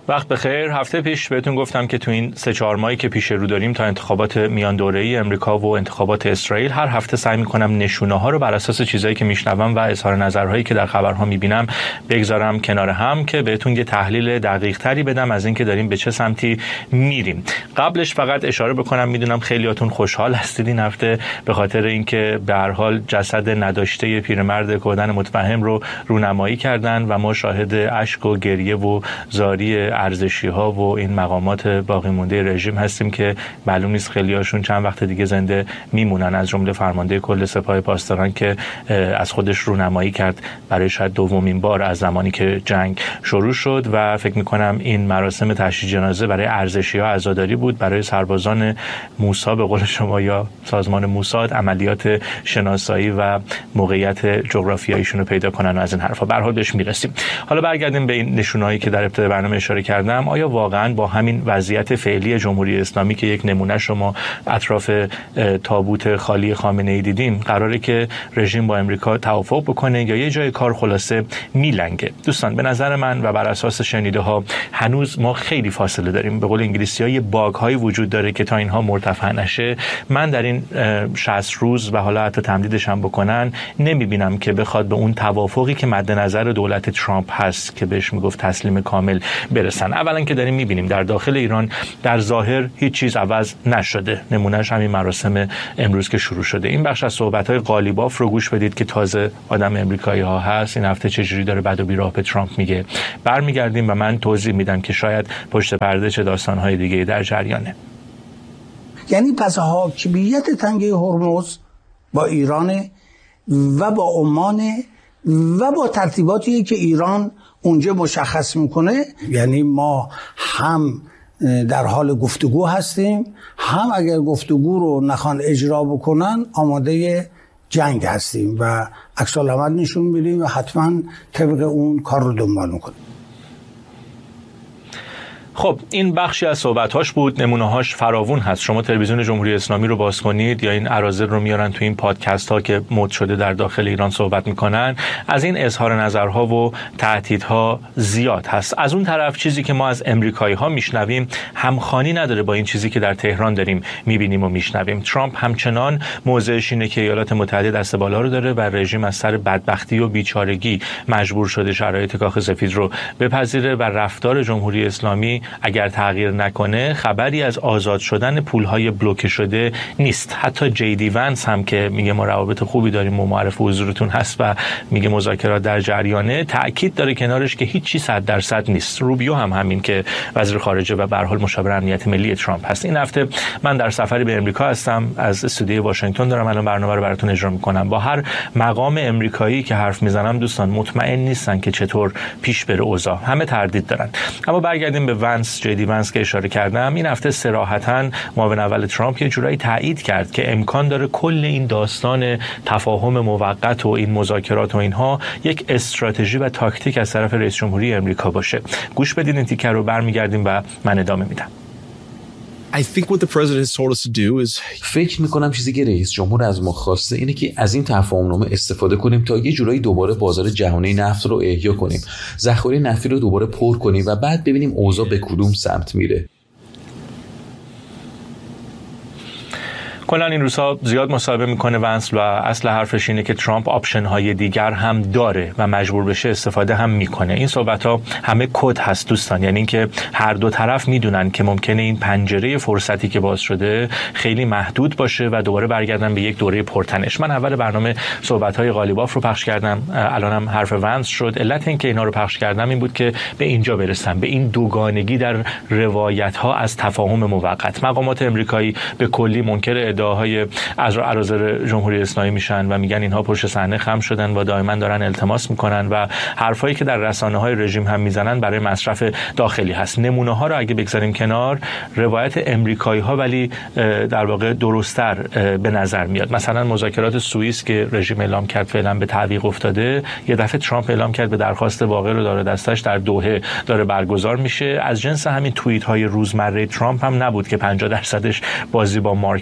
وقت بخیر. هفته پیش بهتون گفتم که تو این 3-4 ماهی که پیش رو داریم تا انتخابات میان دوره‌ای امریکا و انتخابات اسرائیل هر هفته سعی می‌کنم نشونه‌ها رو بر اساس چیزایی که میشنوم و اظهار نظرهایی که در خبرها می‌بینم بگذارم کنار هم که بهتون یه تحلیل دقیق‌تری بدم از اینکه داریم به چه سمتی میریم. قبلش فقط اشاره بکنم، میدونم خیلیاتون خوشحال هستید این هفته به خاطر اینکه به هر حال جسد نداشته پیرمرد کودن متفهم رو رونمایی کردن و ما شاهد اشک و گریه و زاری ارزشی‌ها و این مقامات باقی مونده رژیم هستیم که معلوم نیست خیلیاشون چند وقت دیگه زنده میمونن، از جمله فرمانده کل سپاه پاسداران که از خودش رونمایی کرد برای شاید دومین بار از زمانی که جنگ شروع شد و فکر می‌کنم این مراسم تشییع جنازه برای ارزشی‌ها عزاداری بود، برای سربازان موسی به قول شما یا سازمان موساد عملیات شناسایی و موقعیت جغرافیاییشون رو پیدا کنن و از این حرفا. به هر حال بهش میرسیم. حالا برگردیم به این نشونهایی که در ابتدای برنامه اشاره کردم. آیا واقعا با همین وضعیت فعلی جمهوری اسلامی که یک نمونه شما اطراف تابوت خالی خامنه‌ای دیدیم قراره که رژیم با امریکا توافق بکنه یا یه جای کار خلاصه میلنگه؟ دوستان به نظر من و بر اساس شنیده ها هنوز ما خیلی فاصله داریم. به قول انگلیسی‌ها یه باگ هایی وجود داره که تا اینها مرتفع نشه. من در این 60 روز و حالا حتی تمدیدش هم بکنن نمیبینم که بخواد به اون توافقی که مد نظر دولت ترامپ هست که بهش میگفت تسلیم کامل برسن. اولا که داریم میبینیم در داخل ایران در ظاهر هیچ چیز عوض نشده. نمونهش همین مراسم امروز که شروع شده. این بخش از صحبت‌های قالیباف رو گوش بدید که تازه آدم امریکایی ها هست. این هفته چجوری داره بد و بیراه به ترامپ میگه. برمیگردیم و من توضیح میدم که شاید پشت پرده چه داستان‌های دیگه در جریانه. یعنی پس حاکمیت تنگه هرمز با ایران و با عمان و با ترتیباتی که ایران اونجا مشخص میکنه، یعنی ما هم در حال گفتگو هستیم، هم اگر گفتگو رو نخوان اجرا بکنن آماده جنگ هستیم و عکس العمل نشون میدیم و حتما طبق اون کار رو دنبال میکنیم. خب این بخشی از صحبت‌هاش بود، نمونه‌هاش فراوون هست. شما تلویزیون جمهوری اسلامی رو باز کنید یا این اراذل رو میارن تو این پادکست‌ها که مد شده در داخل ایران صحبت میکنن، از این اظهار نظرها و تهدیدها زیاد هست. از اون طرف چیزی که ما از امریکایی‌ها میشنویم همخوانی نداره با این چیزی که در تهران داریم میبینیم و میشنویم. ترامپ همچنان موضعش اینه که ایالات متحده دست بالا رو داره و رژیم از سر بدبختی و بیچارگی مجبور شده شرایط کاخ سفید رو بپذیره و رفتار جمهوری اسلامی اگر تغییر نکنه خبری از آزاد شدن پولهای بلوکه شده نیست. حتی جیدی ونس هم که میگه ما روابط خوبی داریم و معرف حضورتون هست و میگه مذاکرات در جریانه، تأکید داره کنارش که هیچی 100% نیست. روبیو هم همین که وزیر خارجه و به هر حال مشاور امنیت ملی ترامپ هست. این هفته من در سفری به امریکا هستم، از استودیوی واشنگتن دارم الان برنامه رو براتون اجرا میکنم. با هر مقام امریکایی که حرف میزنم دوستان مطمئن نیستن که چطور پیش بره اوضاع، همه تردید دارن. اما برگردیم به جیدی ونس که اشاره کردم. این هفته صراحتاً معاون اول ترامپ یه جورایی تایید کرد که امکان داره کل این داستان تفاهم موقت و این مذاکرات و اینها یک استراتژی و تاکتیک از طرف رئیس جمهوری امریکا باشه. گوش بدید این تیکر رو، برمیگردیم و من ادامه میدم. فکر میکنم چیزی که رئیس جمهور از ما خواسته اینه که از این تفاهمنامه استفاده کنیم تا یه جورایی دوباره بازار جهانی نفت رو احیا کنیم، ذخایر نفتی رو دوباره پر کنیم و بعد ببینیم اوضاع به کدوم سمت میره. کلا این روزها زیاد مصاحبه میکنه ونس و اصل حرفش اینه که ترامپ آپشن های دیگر هم داره و مجبور بشه استفاده هم میکنه. این صحبت ها همه کد هست دوستان، یعنی اینکه هر دو طرف میدونن که ممکنه این پنجره فرصتی که باز شده خیلی محدود باشه و دوباره برگردن به یک دوره پرتنش. من اول برنامه صحبت های قالیباف رو پخش کردم، الانم حرف ونس شد. علت این که اینا رو پخش کردم این بود که به اینجا برسم، به این دوگانگی در روایت ها از تفاهم موقت. مقامات امریکایی به کلی منکر ادعاهای اراذل جمهوری اسلامی میشن و میگن اینها پشت صحنه خم شدن و دائما دارن التماس میکنن و حرفایی که در رسانه‌های رژیم هم میزنن برای مصرف داخلی هست. نمونه ها رو اگه بگذاریم کنار، روایت امریکایی ها ولی در واقع درست‌تر به نظر میاد. مثلا مذاکرات سوئیس که رژیم اعلام کرد فعلا به تعویق افتاده، یه دفعه ترامپ اعلام کرد به درخواست واقع رو داره دستش در دوحه داره برگزار میشه. از جنس همین توییت های روزمره ترامپ هم نبود که 50%ش بازی با مارکت هست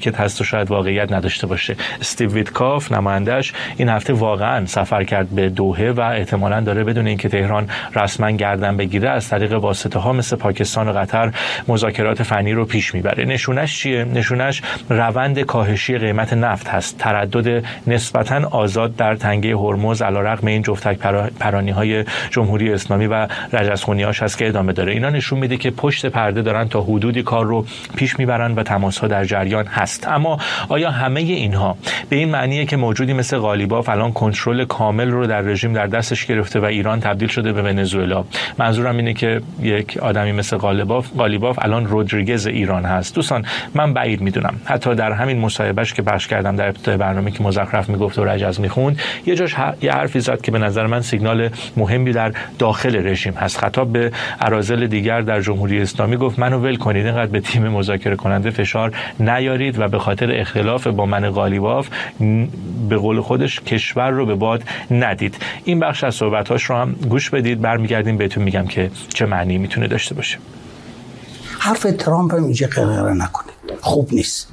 و شاید واقعیت نداشته باشه. استیو ویتکاف نماینده‌اش این هفته واقعا سفر کرد به دوحه و احتمالاً داره بدون اینکه تهران رسما گردن بگیره از طریق واسطه‌ها مثل پاکستان و قطر مذاکرات فنی رو پیش میبره. نشونش چیه؟ نشونش روند کاهشی قیمت نفت هست. تردد نسبتاً آزاد در تنگه هرمز علیرغم این جفتک پرانی‌های جمهوری اسلامی و رجزخونی‌هاش هست که ادامه داره. اینا نشون میده که پشت پرده دارن تا حدودی کار رو پیش میبرن و تماس‌ها در جریان هست. اما آیا همه اینها به این معنیه که موجودی مثل غالیباف الان کنترل کامل رو در رژیم در دستش گرفته و ایران تبدیل شده به ونزوئلا؟ منظورم اینه که یک آدمی مثل غالیباف الان رودریگز ایران هست. دوستان من بعید میدونم. حتی در همین مصاحبهش که پخش کردم در ابتدای برنامه که مزخرف میگفت و رجز میخوند، یه جاش یه حرفی زد که به نظر من سیگنال مهمی در داخل رژیم هست. خطاب به اراذل دیگر در جمهوری اسلامی گفت منو ول کنید، اینقدر به تیم مذاکره کننده فشار نیارید و به خاطر اختلاف با من غالیباف به قول خودش کشور رو به باد ندید. این بخش از صحبتاش رو هم گوش بدید، برمیگردیم بهتون میگم که چه معنی میتونه داشته باشه. حرف ترامپ هم اینجا قرقره نکنید، خوب نیست.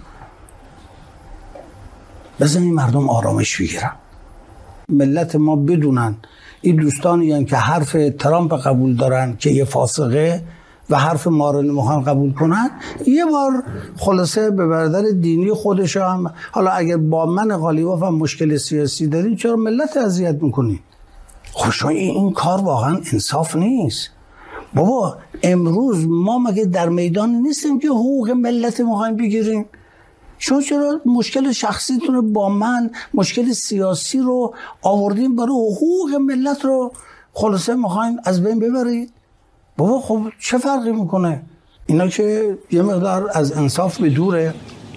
بزنید مردم آرامش بگیرن، ملت ما بدونن این دوستانی هستند که حرف ترامپ قبول دارن که یه فاسقه و حرف ما رو نمیخوان قبول کنن، یه بار خلاصه به برادر دینی خودش هم، حالا اگر با من غالیباف هم مشکل سیاسی دارین چرا ملت اذیت میکنین؟ خب این کار واقعا انصاف نیست. بابا امروز ما مگه در میدان نیستیم که حقوق ملت میخوایم بگیریم؟ شما چرا مشکل شخصیتون رو با من، مشکل سیاسی رو آوردین برای حقوق ملت رو خلاصه میخواین از بین ببرید؟ بابا خب چه فرقی میکنه؟ اینا که یه مقدار از انصاف به دوره.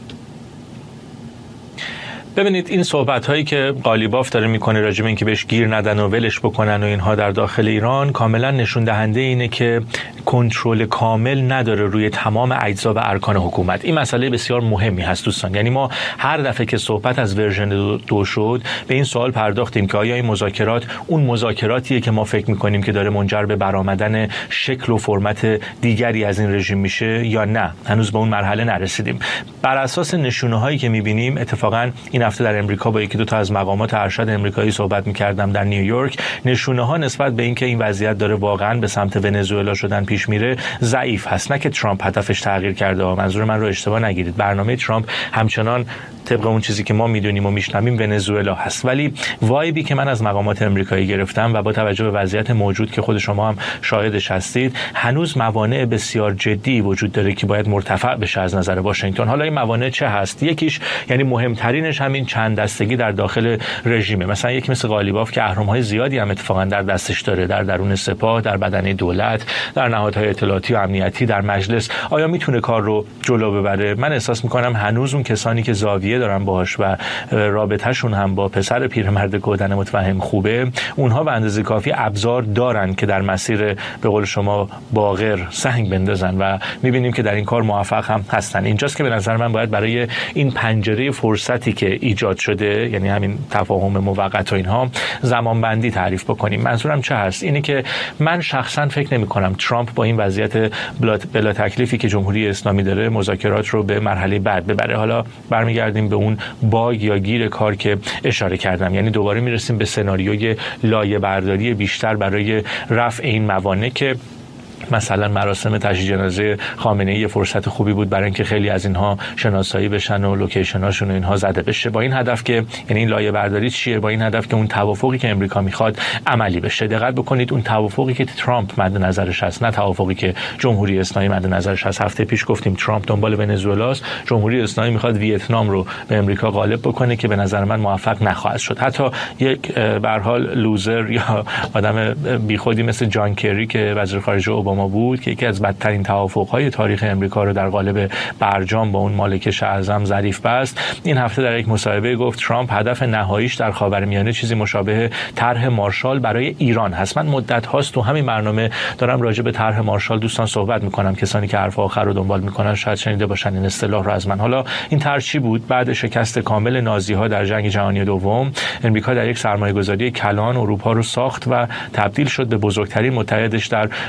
ببینید این صحبت هایی که غالیباف داره میکنه راجع به اینکه بهش گیر ندن و ولش بکنن و اینها در داخل ایران کاملا نشون دهنده اینه که کنترل کامل نداره روی تمام اجزا و ارکان حکومت. این مسئله بسیار مهمی هست دوستان. یعنی ما هر دفعه که صحبت از ورژن 2 شد به این سوال پرداختیم که آیا این مذاکرات اون مذاکراتیه که ما فکر میکنیم که داره منجر به برآمدن شکل و فرمت دیگری از این رژیم میشه یا نه. هنوز به اون مرحله نرسیدیم. بر اساس نشونه هایی که میبینیم، اتفاقا این هفته در امریکا با یکی دو تا از مقامات ارشد امریکایی صحبت می‌کردم در نیویورک، نشونه‌ها نسبت به اینکه این وضعیت داره واقعاً به سمت ونزوئلا شدن پیش میره ضعیف هست. نه که ترامپ هدفش تغییر کرده، منظور من رو اشتباه نگیرید. برنامه ترامپ همچنان طبق اون چیزی که ما میدونیم و میشنویم ونزوئلا هست، ولی وایبی که من از مقامات امریکایی گرفتم و با توجه به وضعیت موجود که خود شما هم شاهدش هستید، هنوز موانع بسیار جدی وجود داره که باید مرتفع بشه از نظر واشنگتن. حالا این موانع چه هست؟ یکیش یعنی مهمترینش همین چند دستگی در داخل رژیمه. مثلا یک مثل غالیباف که اهرم‌های زیادی هم اتفاقا در دستش داره، در درون سپاه، در بدنه دولت، در نهادهای اطلاعاتی و امنیتی، در مجلس. آیا میتونه کار رو جلو ببره؟ من احساس میکنم هنوز اون کسانی که زاویه دارن باهاش و رابطهشون هم با پسر پیرمرد گودن متفهم خوبه، اونها به اندازه کافی ابزار دارن که در مسیر به قول شما باقر سنگ بندازن و میبینیم که در این کار موفق هم هستن. اینجاست که به نظر من باید برای این پنجره فرصتی که ایجاد شده، یعنی همین تفاهم موقت و اینها، زمان بندی تعریف بکنیم. منظورم چه هست؟ اینه که من شخصا فکر نمی کنم ترامپ با این وضعیت بلا تکلیفی که جمهوری اسلامی داره مذاکرات رو به مرحله بعد ببره. حالا برمیگردیم به اون باگ یا گیر کار که اشاره کردم، یعنی دوباره میرسیم به سناریوی لایه برداری بیشتر برای رفع این موانع که مثلا مراسم تشییع جنازه خامنه‌ای یه فرصت خوبی بود برای اینکه خیلی از اینها شناسایی بشن و لوکیشناشون و اینها زده بشه، با این هدف که یعنی این لایه برداری چیه؟ با این هدف که اون توافقی که امریکا میخواد عملی بشه. دقت بکنید اون توافقی که ترامپ مد نظرش هست، نه توافقی که جمهوری اسلامی مد نظرش هست. هفته پیش گفتیم ترامپ دنبال ونزوئلاست، جمهوری اسلامی میخواد ویتنام رو به امریکا غالب بکنه که به نظر من موفق نخواهد شد. حتی یک به هر حال لوزر یا آدم بیخودی مثل جان کری که وزیر خارجه اوباما بود که یکی از بدترین توافق‌های تاریخ امریکا رو در قالب برجام با اون مالک اعظم ظریف بست، این هفته در یک مصاحبه گفت ترامپ هدف نهاییش در خاورمیانه چیزی مشابه طرح مارشال برای ایران هست. من مدت هاست تو همین برنامه دارم راجع به طرح مارشال دوستان صحبت می‌کنم. کسانی که حرف آخر رو دنبال می‌کنن شاید شنیده باشن این اصطلاح رو از من. حالا این طرح چی بود؟ بعد شکست کامل نازی‌ها در جنگ جهانی دوم، امریکا در یک سرمایه‌گذاری کلان اروپا رو ساخت و تبدیل شد به بزرگترین متحدش در 70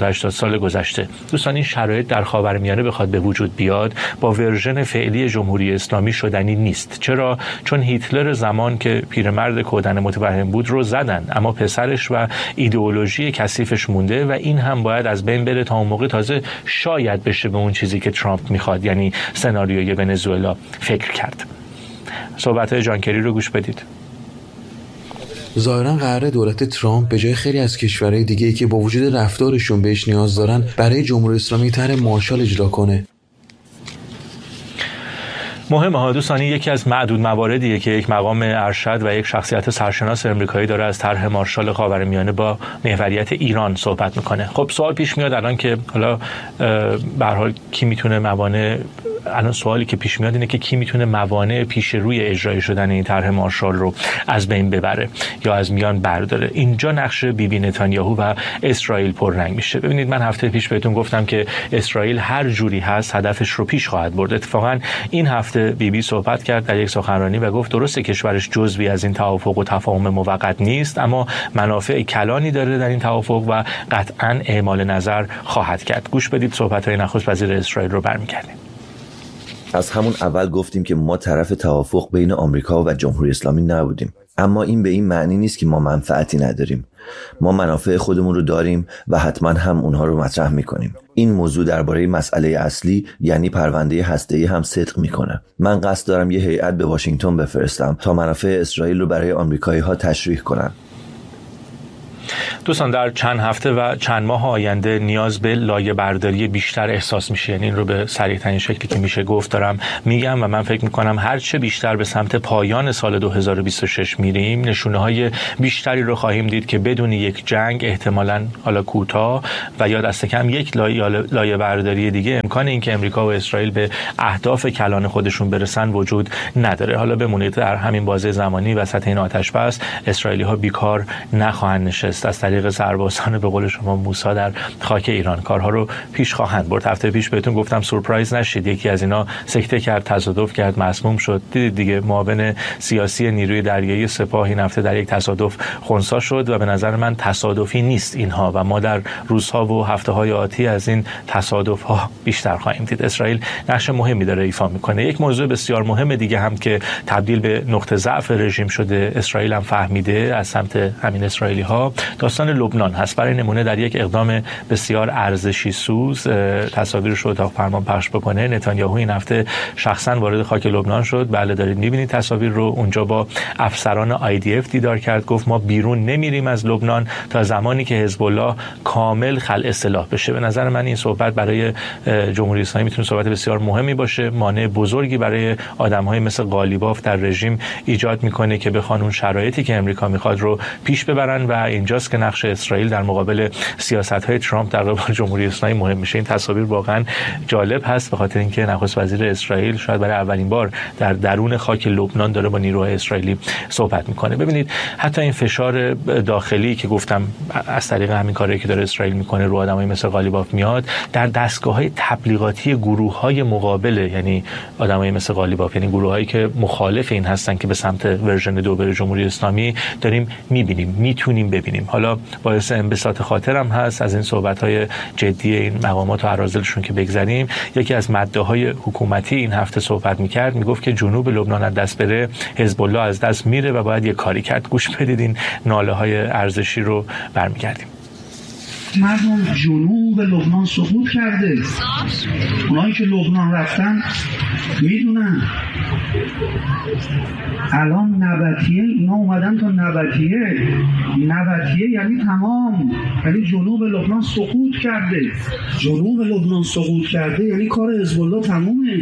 70-80 سال گذشته. دوستان این شرایط در خاورمیانه بخواد به وجود بیاد با ورژن فعلی جمهوری اسلامی شدنی نیست. چرا؟ چون هیتلر زمان که پیرمرد کودن متوهم بود رو زدن، اما پسرش و ایدئولوژی کثیفش مونده و این هم باید از بین بره تا اون موقع تازه شاید بشه به اون چیزی که ترامپ میخواد، یعنی سناریوی ونزوئلا، فکر کرد. صحبت‌های جان کری رو گوش بدید. ظاهرا قراره دولت ترامپ به جای خیلی از کشورهای دیگه‌ای که با وجود رفتارشون بهش نیاز دارن برای جمهوری اسلامی طرح مارشال اجرا کنه. مهمه ها دوستانی، یکی از معدود مواردیه که یک مقام ارشد و یک شخصیت سرشناس امریکایی داره از طرح مارشال خاورمیانه با محوریت ایران صحبت میکنه. خب سوال پیش میاد الان که حالا به هر حال کی میتونه موانع، الان سوالی که پیش میاد اینه که کی میتونه موانع پیش روی اجرای شدن این طرح مارشال رو از بین ببره یا از میان برداره. اینجا نقش بیبی نتانیاهو و اسرائیل پررنگ میشه. ببینید من هفته پیش بهتون گفتم که اسرائیل هر جوری هست هدفش رو پیش خواهد برد. اتفاقا این هفته بیبی صحبت کرد در یک سخنرانی و گفت درسته کشورش جزوی از این توافق و تفاهم موقت نیست، اما منافع کلانی داره در این توافق و قطعاً اعمال نظر خواهد کرد. گوش بدید صحبت‌های نخست وزیر اسرائیل رو برمیگردیم. از همون اول گفتیم که ما طرف توافق بین آمریکا و جمهوری اسلامی نبودیم، اما این به این معنی نیست که ما منفعتی نداریم. ما منافع خودمون رو داریم و حتما هم اونها رو مطرح میکنیم. این موضوع درباره مسئله اصلی یعنی پرونده هسته‌ای هم صدق میکنه. من قصد دارم یه هیئت به واشنگتن بفرستم تا منافع اسرائیل رو برای آمریکایی‌ها تشریح کنن. دوستان در چند هفته و چند ماه آینده نیاز به لایه برداری بیشتر احساس میشه. یعنی این رو به صریح‌ترین شکلی که میشه گفت دارم میگم و من فکر میکنم هر چه بیشتر به سمت پایان سال 2026 میریم نشونه‌های بیشتری رو خواهیم دید که بدون یک جنگ احتمالاً حالا کوتاه و یا دست کم یک لایه برداری دیگه امکان این که امریکا و اسرائیل به اهداف کلان خودشون برسن وجود نداره. حالا بمونید در همین بازه زمانی وسط این آتش بس اسرائیلی‌ها بیکار نخواهند نشست. از طریق سربازان به قول شما موسی در خاک ایران کارها رو پیش خواهند برد. هفته پیش بهتون گفتم سورپرایز نشید، یکی از اینا سکته کرد، تصادف کرد، مسموم شد. دیدید دیگه معاون سیاسی نیروی دریایی سپاه این هفته در یک تصادف خنثی شد و به نظر من تصادفی نیست اینها و ما در روزها و هفته‌های آتی از این تصادف‌ها بیشتر خواهیم دید. اسرائیل نقش مهمی داره ایفا میکنه. یک موضوع بسیار مهم دیگه هم که تبدیل به نقطه ضعف رژیم شده، اسرائیل هم فهمیده از سمت همین اسرائیلی‌ها، داستان لبنان هست. برای نمونه در یک اقدام بسیار ارزشی سوز، تصاویرش رو اتاق فرمان پخش بکنه، نتانیاهو این هفته شخصا وارد خاک لبنان شد. بله دارید میبینید تصاویر رو. اونجا با افسران IDF دیدار کرد. گفت ما بیرون نمیریم از لبنان تا زمانی که حزب الله کامل خلع سلاح بشه. به نظر من این صحبت برای جمهوری اسلامی میتونه صحبت بسیار مهمی باشه. مانع بزرگی برای آدم‌های مثل قالیباف در رژیم ایجاد میکنه که بخوان اون شرایطی که امریکا میخواد رو پیش ببرن و اینجاست که نقش اسرائیل در مقابل سیاست‌های ترامپ در قبال جمهوری اسلامی مهم میشه. این تصاویر واقعا جالب هست به خاطر اینکه نخست وزیر اسرائیل شاید برای اولین بار در درون خاک لبنان داره با نیروهای اسرائیلی صحبت میکنه. ببینید حتی این فشار داخلی که گفتم از طریق همین کاری که داره اسرائیل میکنه رو آدمای مثل قالیباف میاد، در دستگاه‌های تبلیغاتی گروه‌های مقابل، یعنی آدمای مثل قالیباف، یعنی گروه‌هایی که مخالف این هستن که به سمت ورژن 2 بره جمهوری اسلامی، داریم میبینیم، میتونیم ببینیم. حالا باعث انبساط خاطرم هست از این صحبت‌های جدی این مقامات و اراذلشون که بگذریم. یکی از مدعاهای حکومتی این هفته صحبت می‌کرد، میگفت که جنوب لبنان از دست بره حزب الله از دست میره و باید یه کاری کرد. گوش بدید این ناله‌های ارزشی رو برمیگردیم. مردم جنوب لبنان سقوط کرده. اونایی که لبنان رفتن میدونن الان نبطیه، اینا اومدن تا نبطیه یعنی تمام، یعنی جنوب لبنان سقوط کرده. جنوب لبنان سقوط کرده یعنی کار حزب الله تمومه.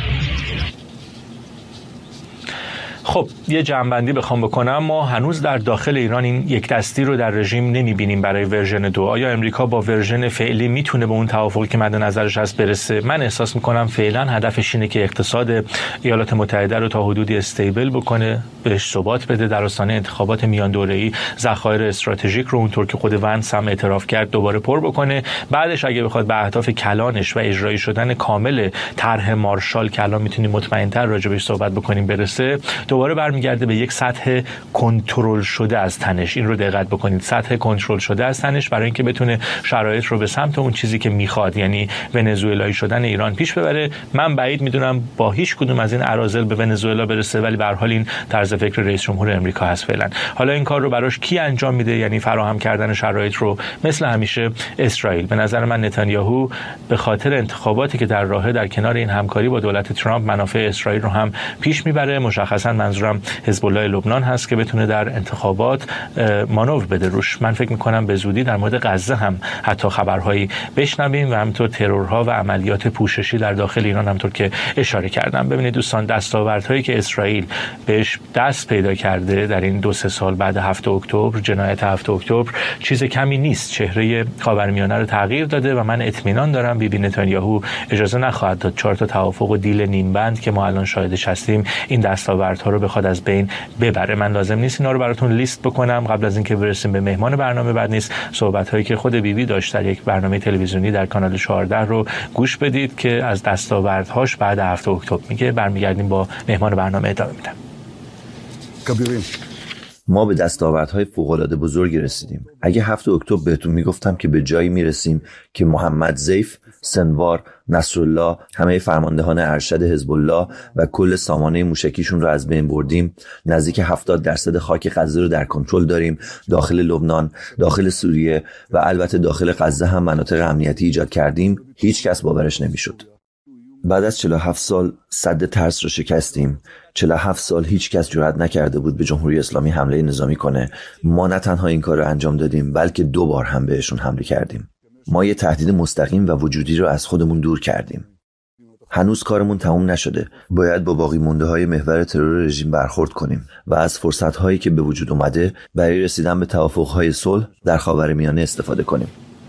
خب یه جمع‌بندی بخوام بکنم، ما هنوز در داخل ایران این یک دستی رو در رژیم نمی‌بینیم برای ورژن 2. آیا امریکا با ورژن فعلی میتونه به اون توافقی که مد نظرش هست برسه؟ من احساس می‌کنم فعلا هدفش اینه که اقتصاد ایالات متحده رو تا حدودی استیبل بکنه، بهش ثبات بده، در آستانه انتخابات میان دوره‌ای ذخایر استراتژیک رو اونطور که خود ونس هم اعتراف کرد دوباره پر بکنه. بعدش اگه بخواد به اهداف کلانش و اجرایی شدن کامل طرح مارشال که الان میتونیم مطمئن‌تر راجع بهش صحبت بکنیم برسه، دوباره برمیگرده به یک سطح کنترل شده از تنش. این رو دقت بکنید، سطح کنترل شده از تنش، برای اینکه بتونه شرایط رو به سمت اون چیزی که میخواد، یعنی ونزوئلایی شدن ایران پیش ببره. من بعید میدونم با هیچ کدوم از این اراذل به ونزوئلا برسه، ولی به هر حال این طرز فکر رئیس جمهور امریکا هست فعلا. حالا این کار رو براش کی انجام میده؟ یعنی فراهم کردن شرایط رو مثل همیشه اسرائیل. به نظر من نتانیاهو به خاطر انتخاباتی که در راهه در کنار این همکاری با دولت ترامپ منافع اسرائیل رو هم پیش میبره. مشخصا منظورم حزب الله لبنان هست که بتونه در انتخابات مانور بده روش. من فکر میکنم به زودی در مورد غزه هم حتی خبرهایی بشنویم و همینطور ترورها و عملیات پوششی در داخل ایران، همونطور که اشاره کردم. ببینید دوستان، دستاوردهایی که اسرائیل بهش دست پیدا کرده در این 2-3 سال بعد 7 اکتبر، جنایت 7 اکتبر، چیز کمی نیست. چهره خاورمیانه رو تغییر داده و من اطمینان دارم بیبی نتانیاهو اجازه نخواهد داد 4 تا توافق و دیل نیم بند که ما الان شاهدش هستیم این دستاوردها رو بخواد از بین ببره. من لازم نیست اینا رو براتون لیست بکنم. قبل از اینکه برسیم به مهمان برنامه بعد نیست صحبت‌هایی که خود بیبی داشت در یک برنامه تلویزیونی در کانال 14 رو گوش بدید که از دستاوردهاش بعد 7 اکتبر میگه. برمیگردیم با مهمان برنامه ادامه میدم. ما به دستاوردهای فوق‌العاده بزرگی رسیدیم. اگه 7 اکتبر بهتون میگفتم که به جایی میرسیم که محمد ضیف، سنوار، نصرالله، همه فرماندهان ارشد حزب الله و کل سامانه موشکیشون رو از بین بردیم، نزدیک 70% خاک غزه رو در کنترل داریم، داخل لبنان، داخل سوریه و البته داخل غزه هم مناطق امنیتی ایجاد کردیم، هیچ کس باورش نمیشد. بعد از 47 سال سد ترس رو شکستیم. 47 سال هیچ کس جرئت نکرده بود به جمهوری اسلامی حمله نظامی کنه. ما نه تنها این کار رو انجام دادیم، بلکه 2 بار هم بهشون حمله کردیم. ما یه تهدید مستقیم و وجودی رو از خودمون دور کردیم. هنوز کارمون تموم نشده. باید با باقی مونده های محور ترور رژیم برخورد کنیم و از فرصت هایی که به وجود اومده برای رسیدن به توافق های صلح در خاورمیانه استفاده کنیم.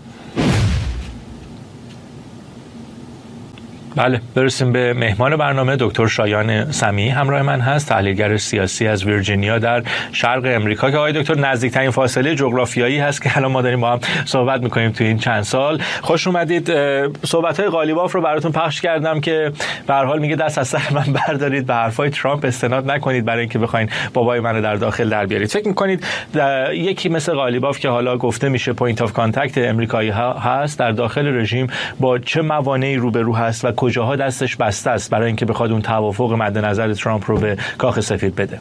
بله، برسیم به مهمان برنامه. دکتر شایان سمیعی همراه من هست، تحلیلگر سیاسی از ویرجینیا در شرق امریکا که آقای دکتر نزدیکترین فاصله جغرافیایی هست که الان ما داریم با هم صحبت میکنیم تو این چند سال. خوش اومدید. صحبت‌های قالیباف رو براتون پخش کردم که به هر حال میگه دست از سر من بردارید، به حرفای ترامپ استناد نکنید برای اینکه بخواید بابای منو در داخل در بیارید. فکر میکنید یکی مثل قالیباف که حالا گفته میشه پوینت آف کانتکت امریکایی ها هست در داخل رژیم، با چه موانعی روبرو هست و کجاها دستش بسته است برای اینکه بخواد اون توافق مد نظر ترامپ رو به کاخ سفید بده؟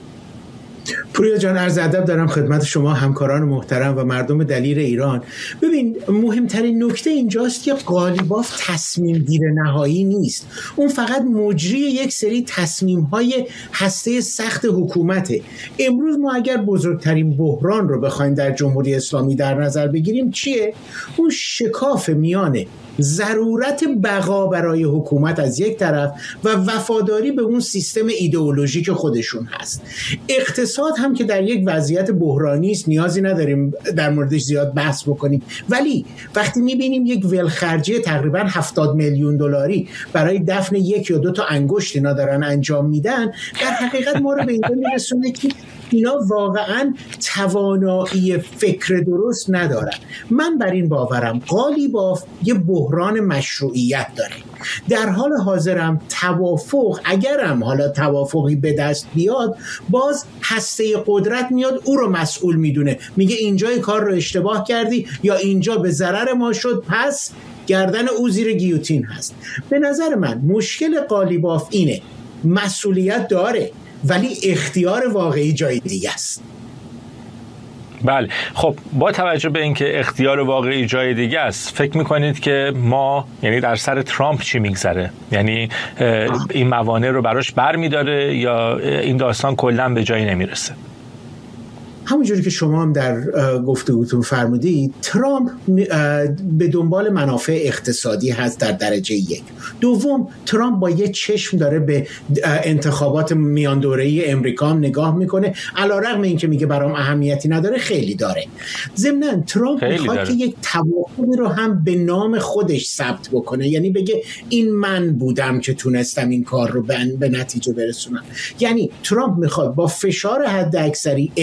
پوریا جان، عرض ادب دارم خدمت شما همکاران محترم و مردم دلیر ایران. ببین، مهمترین نکته اینجاست که قالیباف تصمیم گیر نهایی نیست. اون فقط مجری یک سری تصمیم‌های هسته سخت حکومته. امروز ما اگر بزرگترین بحران رو بخوایم در جمهوری اسلامی در نظر بگیریم چیه؟ اون شکاف میانه ضرورت بقا برای حکومت از یک طرف و وفاداری به اون سیستم ایدئولوژیک خودشون هست. اقتصاد هم که در یک وضعیت بحرانی است، نیازی نداریم در موردش زیاد بحث بکنیم، ولی وقتی میبینیم یک ولخرجی تقریبا 70 میلیون دلاری برای دفن 1 یا 2 تا انگشت اینا دارن انجام میدن، در حقیقت ما رو به اینجا میرسونه که اینا واقعا توانایی فکر درست ندارن. من بر این باورم قالیباف یه بحران مشروعیت داره. در حال حاضرم توافق، اگرم حالا توافقی به دست بیاد، باز هسته قدرت میاد او رو مسئول میدونه، میگه اینجای کار رو اشتباه کردی یا اینجا به ضرر ما شد، پس گردن او زیر گیوتین هست. به نظر من مشکل قالیباف اینه، مسئولیت داره ولی اختیار واقعی جای دیگه است. بله، خب با توجه به اینکه اختیار واقعی جای دیگه است، فکر میکنید که ما، یعنی در سر ترامپ چی میگذره؟ یعنی این موانع رو براش برمیداره یا این داستان کلا به جایی نمیرسه؟ همونجوری که شما هم در گفتگوتون فرمودید، ترامپ به دنبال منافع اقتصادی هست در درجه 1. دوم، ترامپ با یه چشم داره به انتخابات میان دوره‌ای امریکا هم نگاه میکنه، علیرغم اینکه میگه برام اهمیتی نداره، خیلی داره. ضمناً ترامپ میخواد که یک توافقی رو هم به نام خودش ثبت بکنه، یعنی بگه این من بودم که تونستم این کار رو به نتیجه برسونم. یعنی ترامپ میخواد با فشار حد اکثری امتیاز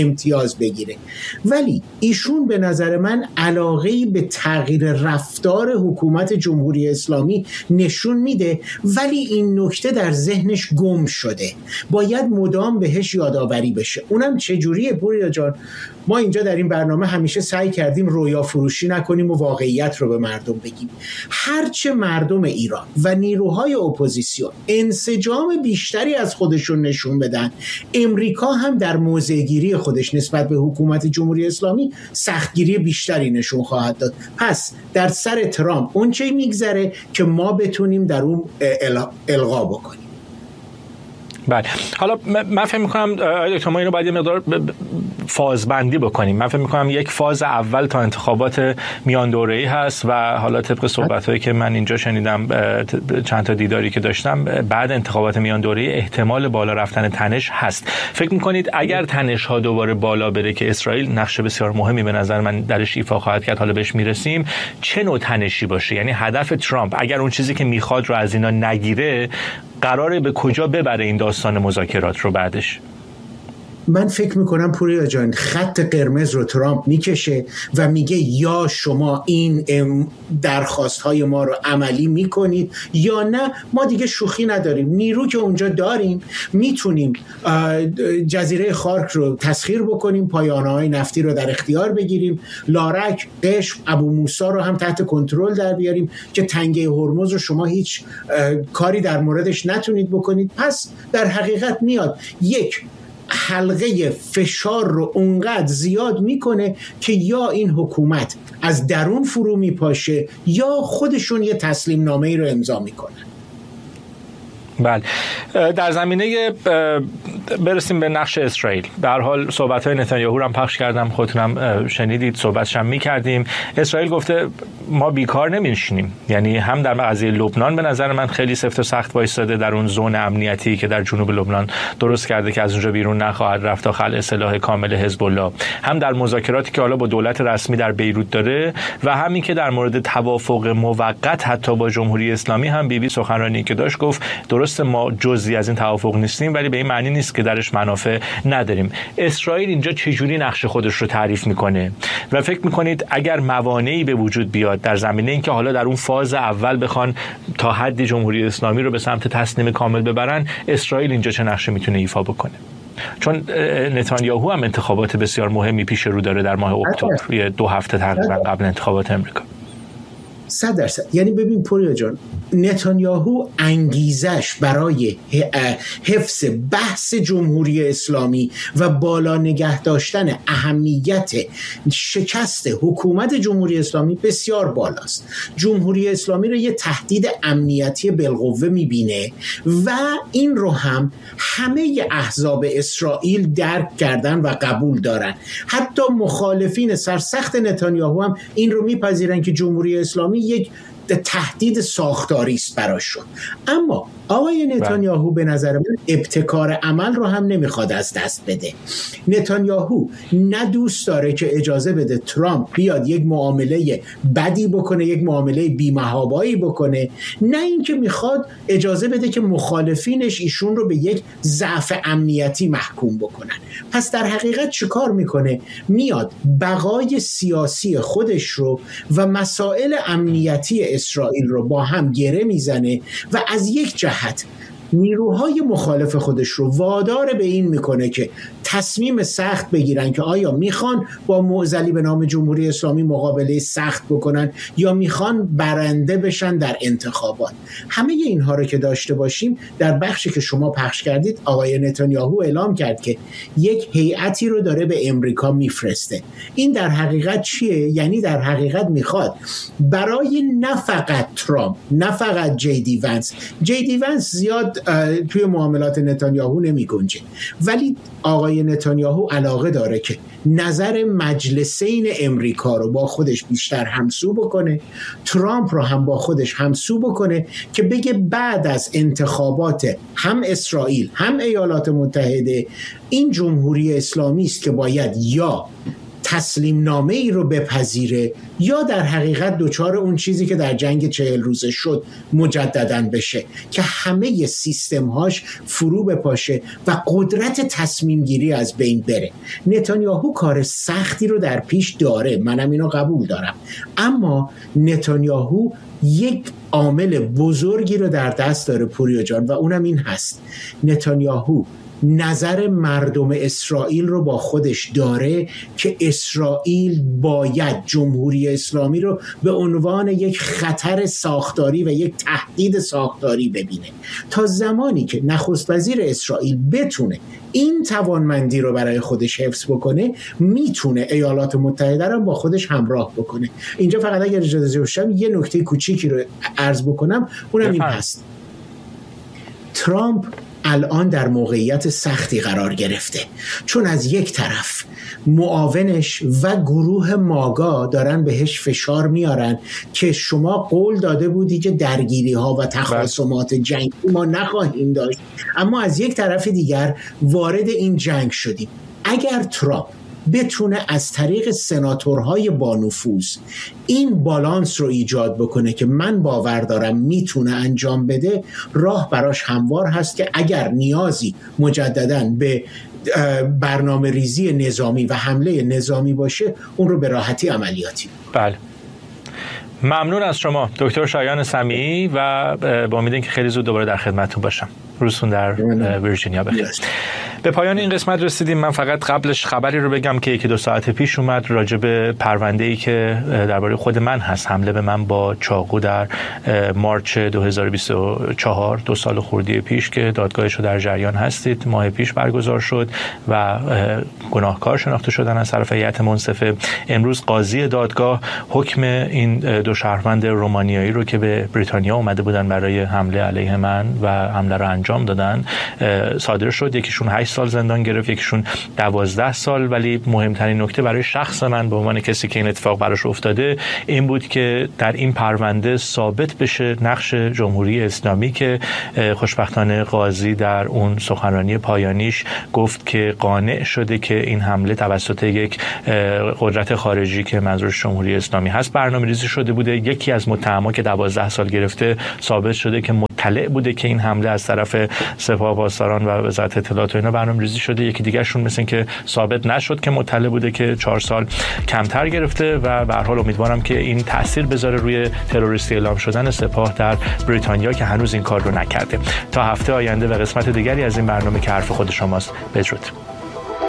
امتیاز بگیره. ولی ایشون به نظر من علاقه‌ای به تغییر رفتار حکومت جمهوری اسلامی نشون میده، ولی این نکته در ذهنش گم شده، باید مدام بهش یادآوری بشه. اونم چجوریه پوریا جان؟ ما اینجا در این برنامه همیشه سعی کردیم رویا فروشی نکنیم و واقعیت رو به مردم بگیم. هرچه مردم ایران و نیروهای اپوزیسیون انسجام بیشتری از خودشون نشون بدن، امریکا هم در موضع‌گیری خودش نسبت به حکومت جمهوری اسلامی سختگیری بیشتری نشون خواهد داد. پس در سر ترامپ اون چه میگذره که ما بتونیم در اون القا بکنیم. بله، حالا من فکر می‌کنم دکتر ما اینو باید یه مقدار فازبندی بکنیم. من فکر می‌کنم یک فاز اول تا انتخابات میان دوره‌ای هست و حالا طبق صحبت‌هایی که من اینجا شنیدم، چند تا دیداری که داشتم، بعد انتخابات میان دوره‌ای احتمال بالا رفتن تنش هست. فکر می‌کنید اگر تنش‌ها دوباره بالا بره که اسرائیل نقش بسیار مهمی به نظر من درش ایفا خواهد کرد، حالا بهش میرسیم، چه نوع تنشی باشه؟ یعنی هدف ترامپ اگر اون چیزی که می‌خواد رو از اینا نگیره، قراره به کجا ببره این داستان مذاکرات رو بعدش؟ من فکر میکنم پوریا جان خط قرمز رو ترامپ میکشه و میگه یا شما این درخواست های ما رو عملی میکنید یا نه، ما دیگه شوخی نداریم. نیرو که اونجا داریم، میتونیم جزیره خارک رو تسخیر بکنیم، پایانه های نفتی رو در اختیار بگیریم، لارک، قشم، ابو موسی رو هم تحت کنترل در بیاریم که تنگه هرمز رو شما هیچ کاری در موردش نتونید بکنید. پس در حقیقت میاد یک حلقه فشار رو اونقدر زیاد میکنه که یا این حکومت از درون فرو میپاشه یا خودشون یه تسلیم نامه‌ای رو امضا میکنن. بله، در زمینه برسیم به نقش اسرائیل. به هر حال صحبت‌های نتانیاهو رو هم پخش کردم، خودتونم شنیدید، صحبتش هم می‌کردیم. اسرائیل گفته ما بیکار نمی‌نشینیم. یعنی هم در قضیه لبنان به نظر من خیلی سفت و سخت وایساده در اون زون امنیتی که در جنوب لبنان درست کرده که از اونجا بیرون نخواهد رفت تا خلع سلاح کامل حزب الله، هم در مذاکراتی که حالا با دولت رسمی در بیروت داره و همین که در مورد توافق موقت حتی با جمهوری اسلامی هم بیبی سخنرانی که داشت گفت درست ما جزئی از این توافق نیستیم ولی به این معنی نیست که درش منافع نداریم. اسرائیل اینجا چجوری نقش خودش رو تعریف میکنه و فکر میکنید اگر موانعی به وجود بیاد در زمینه اینکه حالا در اون فاز اول بخوان تا حدی جمهوری اسلامی رو به سمت تسلیم کامل ببرن، اسرائیل اینجا چه نقشی میتونه ایفا بکنه؟ چون نتانیاهو هم انتخابات بسیار مهمی پیش رو داره در ماه اکتبر، یه 2 هفته تقریبا قبل انتخابات امریکا. 100%. یعنی ببین پوریا جان، نتانیاهو انگیزش برای حفظ بحث جمهوری اسلامی و بالا نگه داشتن اهمیت شکست حکومت جمهوری اسلامی بسیار بالاست. جمهوری اسلامی رو یه تهدید امنیتی بالقوه میبینه و این رو هم همه احزاب اسرائیل درک کردن و قبول دارن. حتی مخالفین سرسخت نتانیاهو هم این رو میپذیرن که جمهوری اسلامی یک تهدید ساختاری است براشون. اما آقای نتانیاهو به نظر من ابتکار عمل رو هم نمیخواد از دست بده. نتانیاهو نه دوست داره که اجازه بده ترامپ بیاد یک معامله بدی بکنه، یک معامله بی‌محابایی بکنه، نه اینکه میخواد اجازه بده که مخالفینش ایشون رو به یک ضعف امنیتی محکوم بکنن. پس در حقیقت چه کار میکنه؟ میاد بقای سیاسی خودش رو و مسائل امنیتی اسرائیل رو با هم گره میزنه و از یک جهت نیروهای مخالف خودش رو وادار به این میکنه که تصمیم سخت بگیرن که آیا میخوان با معضلی به نام جمهوری اسلامی مقابله سخت بکنن یا میخوان برنده بشن در انتخابات. همه اینها رو که داشته باشیم، در بخشی که شما پخش کردید آقای نتانیاهو اعلام کرد که یک هیئتی رو داره به امریکا میفرسته. این در حقیقت چیه؟ یعنی در حقیقت میخواد برای نه فقط ترامپ، نه فقط جی دی ونس زیاد توی معاملات نتانیاهو نمی گنجه، ولی آقای نتانیاهو علاقه داره که نظر مجلسین امریکا رو با خودش بیشتر همسو بکنه، ترامپ رو هم با خودش همسو بکنه که بگه بعد از انتخابات هم اسرائیل هم ایالات متحده این جمهوری اسلامی است که باید یا تسلیم نامه ای رو بپذیره یا در حقیقت دوچار اون چیزی که در جنگ 40 روزه شد مجدداً بشه که همه سیستم‌هاش فرو بپاشه و قدرت تصمیم گیری از بین بره. نتانیاهو کار سختی رو در پیش داره، منم اینو قبول دارم، اما نتانیاهو یک عامل بزرگی رو در دست داره پوریا جان و اونم این هست: نتانیاهو نظر مردم اسرائیل رو با خودش داره که اسرائیل باید جمهوری اسلامی رو به عنوان یک خطر ساختاری و یک تهدید ساختاری ببینه. تا زمانی که نخست وزیر اسرائیل بتونه این توانمندی رو برای خودش حفظ بکنه، میتونه ایالات متحده رو با خودش همراه بکنه. اینجا فقط اگر اجازه بشه یه نکته کوچیکی رو عرض بکنم، اونم این هست: ترامپ الان در موقعیت سختی قرار گرفته، چون از یک طرف معاونش و گروه ماگا دارن بهش فشار میارن که شما قول داده بودی که درگیری ها و تخاصمات جنگی ما نخواهیم داشت، اما از یک طرف دیگر وارد این جنگ شدیم. اگر ترامپ بتونه از طریق سناتورهای با نفوذ این بالانس رو ایجاد بکنه که من باور دارم میتونه انجام بده، راه براش هموار هست که اگر نیازی مجدداً به برنامه ریزی نظامی و حمله نظامی باشه، اون رو به راحتی عملیاتی. بله، ممنون از شما دکتر شایان سمیعی و با امید اینکه خیلی زود دوباره در خدمتتون باشم. روزتون در ویرجینیا بخیر. به پایان این قسمت رسیدیم. من فقط قبلش خبری رو بگم که 1-2 ساعت پیش اومد راجع به پرونده‌ای که درباره خود من هست، حمله به من با چاقو در مارچ 2024، 2 سال خردی پیش که دادگاهش رو در جریان هستید. ماه پیش برگزار شد و گناهکار شناخته شدن از طرف هیئت منصفه. امروز قاضی دادگاه حکم این 2 شهروند رومانیایی رو که به بریتانیا اومده بودن برای حمله علیه من و حمله رو انجام دادن صادر شد. یکیشون 8 سال زندان گرفت، یکیشون 12 سال. ولی مهمترین نکته برای شخص من به عنوان کسی که این اتفاق براش افتاده این بود که در این پرونده ثابت بشه نقش جمهوری اسلامی که خوشبختانه قاضی در اون سخنرانی پایانیش گفت که قانع شده که این حمله توسط یک قدرت خارجی که منظورش جمهوری اسلامی هست برنامه‌ریزی شده بوده. یکی از متهما که 12 سال گرفته ثابت شده که مطلع بوده که این حمله از طرف سپاه پاسداران و وزارت اطلاعات و اینا برنامه‌ریزی شده. یکی دیگه‌شون مثل که ثابت نشد که مطلع بوده که 4 سال کمتر گرفته و به هر حال امیدوارم که این تأثیر بذاره روی تروریستی اعلام شدن سپاه در بریتانیا که هنوز این کار رو نکرده. تا هفته آینده و قسمت دیگری از این برنامه که حرف خود شماست، بدرود.